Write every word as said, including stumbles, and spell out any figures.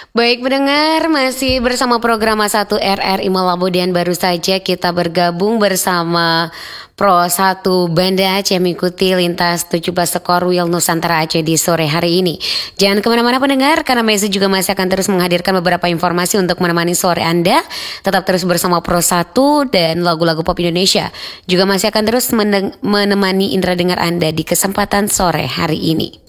Baik pendengar, masih bersama program satu R R I Malabo dan baru saja kita bergabung bersama Pro satu Banda Aceh mengikuti lintas tujuh belas skor Wheel Nusantara Aceh di sore hari ini. Jangan kemana-mana pendengar, karena Messi juga masih akan terus menghadirkan beberapa informasi untuk menemani sore Anda. Tetap terus bersama Pro satu dan lagu-lagu pop Indonesia juga masih akan terus menemani indera dengar Anda di kesempatan sore hari ini.